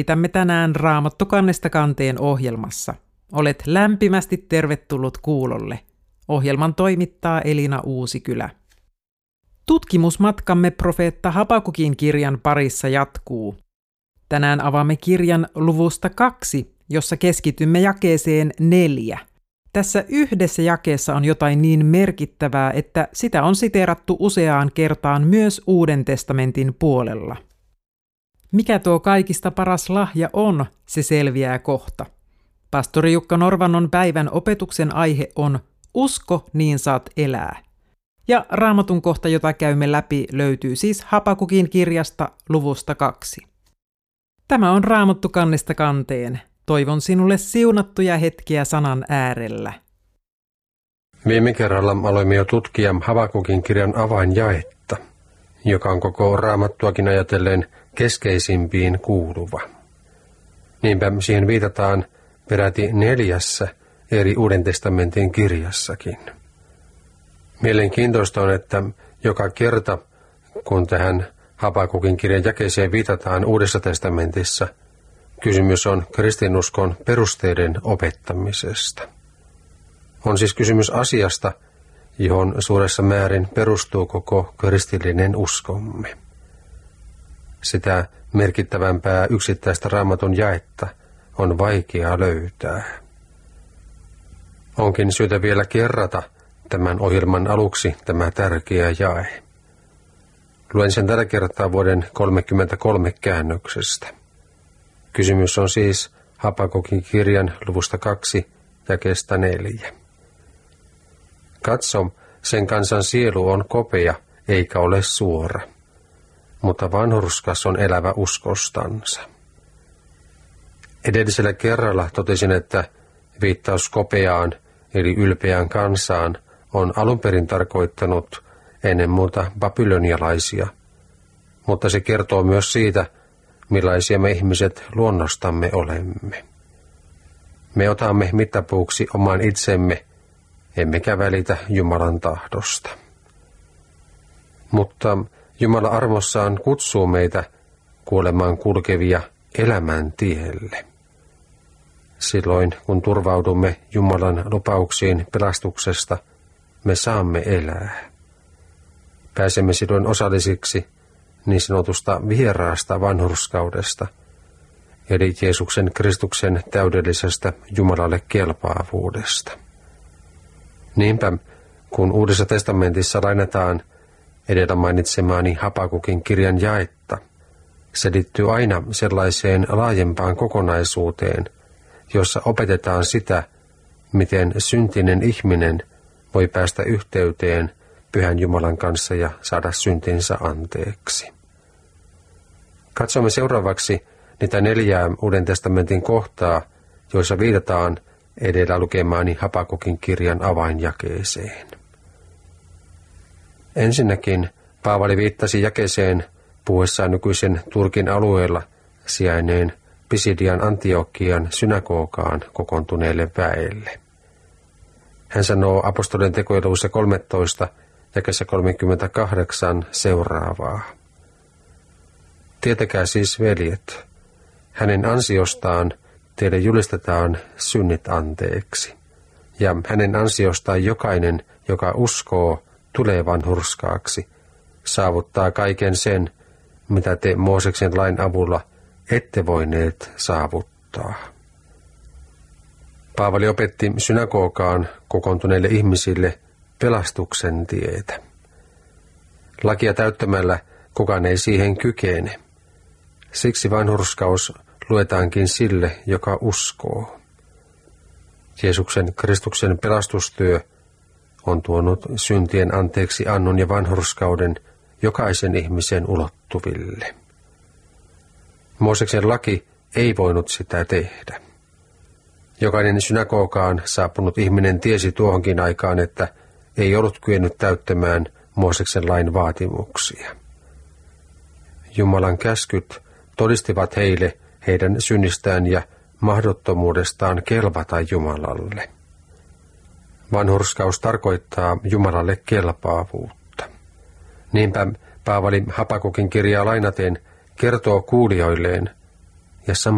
äänitämme tänään Raamattu kannesta kanteen ohjelmassa. Olet lämpimästi tervetullut kuulolle. Ohjelman toimittaa Elina Uusikylä. Tutkimusmatkamme profeetta Habakukin kirjan parissa jatkuu. Tänään avaamme kirjan luvusta 2, jossa keskitymme jakeeseen 4. Tässä yhdessä jakeessa on jotain niin merkittävää, että sitä on siteerattu useaan kertaan myös Uuden testamentin puolella. Mikä tuo kaikista paras lahja on, se selviää kohta. Pastori Jukka Norvannon päivän opetuksen aihe on Usko, niin saat elää. Ja Raamatun kohta, jota käymme läpi, löytyy siis Habakukin kirjasta luvusta 2. Tämä on Raamattu kannesta kanteen. Toivon sinulle siunattuja hetkiä sanan äärellä. Viime kerralla aloimme jo tutkia Habakukin kirjan avainjaetta, joka on koko Raamattuakin ajatellen keskeisimpiin kuuluva. Niinpä siihen viitataan peräti 4 eri Uuden testamentin kirjassakin. Mielenkiintoista on, että joka kerta, kun tähän Habakukin kirjan jakeeseen viitataan Uudessa testamentissa, kysymys on kristinuskon perusteiden opettamisesta. On siis kysymys asiasta, johon suuressa määrin perustuu koko kristillinen uskomme. Sitä merkittävämpää yksittäistä Raamatun jaetta on vaikea löytää. Onkin syytä vielä kerrata tämän ohjelman aluksi tämä tärkeä jae. Luen sen tällä kertaa vuoden 1933 käännöksestä. Kysymys on siis Habakukin kirjan luvusta 2 jakeesta 4. Katso, sen kansan sielu on kopea eikä ole suora, mutta vanhurskas on elävä uskostansa. Edellisellä kerralla totesin, että viittaus kopeaan eli ylpeään kansaan on alun perin tarkoittanut ennen muuta babylonialaisia, mutta se kertoo myös siitä, millaisia me ihmiset luonnostamme olemme. Me otamme mittapuuksi oman itsemme, emmekä välitä Jumalan tahdosta. Mutta Jumala armossaan kutsuu meitä kuolemaan kulkevia elämän tielle. Silloin, kun turvaudumme Jumalan lupauksiin pelastuksesta, me saamme elää. Pääsemme silloin osallisiksi niin sanotusta vieraasta vanhurskaudesta, eli Jeesuksen Kristuksen täydellisestä Jumalalle kelpaavuudesta. Niinpä, kun Uudessa testamentissa lainataan edellä mainitsemaani Habakukin kirjan jaetta, se liittyy aina sellaiseen laajempaan kokonaisuuteen, jossa opetetaan sitä, miten syntinen ihminen voi päästä yhteyteen Pyhän Jumalan kanssa ja saada syntinsä anteeksi. Katsomme seuraavaksi niitä 4 Uuden testamentin kohtaa, joissa viitataan edellä lukemaani Habakukin kirjan avainjakeeseen. Ensinnäkin Paavali viittasi jakeeseen puhuessaan nykyisen Turkin alueella sijainneen Pisidian Antiokian synagogaan kokoontuneelle väelle. Hän sanoo apostolien tekojen luvussa 13, jakeessa 38 seuraavaa. Tietäkää siis, veljet, hänen ansiostaan teille julistetaan synnit anteeksi, ja hänen ansiostaan jokainen, joka uskoo, tulee vanhurskaaksi, saavuttaa kaiken sen, mitä te Mooseksen lain avulla ette voineet saavuttaa. Paavali opetti synagogaan kokoontuneille ihmisille pelastuksen tietä. Lakia täyttämällä kukaan ei siihen kykene. Siksi vanhurskaus luetaankin sille, joka uskoo. Jeesuksen Kristuksen pelastustyö on tuonut syntien anteeksi annon ja vanhurskauden jokaisen ihmisen ulottuville. Mooseksen laki ei voinut sitä tehdä. Jokainen synagogaan saapunut ihminen tiesi tuohonkin aikaan, että ei ollut kyennyt täyttämään Mooseksen lain vaatimuksia. Jumalan käskyt todistivat heille heidän synnistään ja mahdottomuudestaan kelvata Jumalalle. Vanhurskaus tarkoittaa Jumalalle kelpaavuutta. Niinpä Paavali Habakukin kirjaa lainaten kertoo kuulijoilleen ja